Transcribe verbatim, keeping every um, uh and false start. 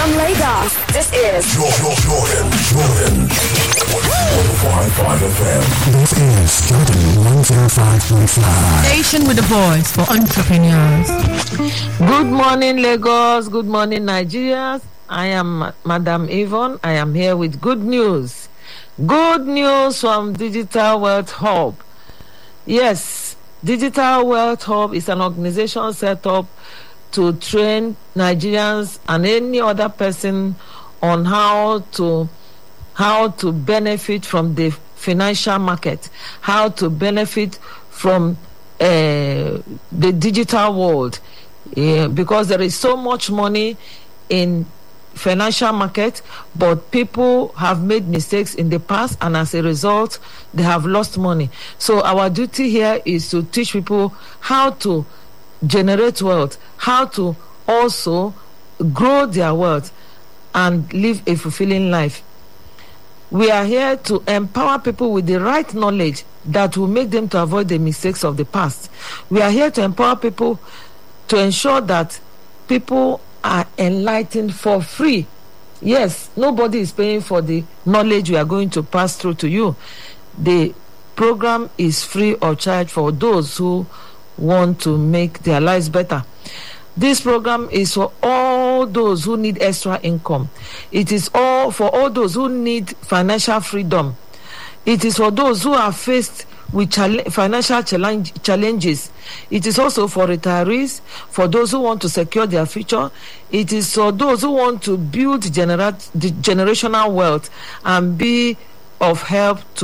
From Lagos, this is Jordan, Jordan, Jordan. one oh five point five F M. This is Jordan one oh five point five. Station with a voice for entrepreneurs. Good morning, Lagos. Good morning, Nigeria. I am Madam Yvonne. I am here with good news. Good news from Digital Wealth Hub. Yes, Digital Wealth Hub is an organization set up to train Nigerians and any other person on how to how to benefit from the financial market, how to benefit from uh, the digital world, yeah, because there is so much money in financial market, but people have made mistakes in the past, and as a result they have lost money. So our duty here is to teach people how to generate wealth, how to also grow their wealth and live a fulfilling life. We are here to empower people with the right knowledge that will make them to avoid the mistakes of the past. We are here to empower people to ensure that people are enlightened for free. Yes, nobody is paying for the knowledge we are going to pass through to you. The program is free of charge for those who want to make their lives better. This program is for all those who need extra income. It is all for all those who need financial freedom. It is for those who are faced with chal- financial challenge- challenges. It is also for retirees, for those who want to secure their future. It is for those who want to build genera- generational wealth and be of help to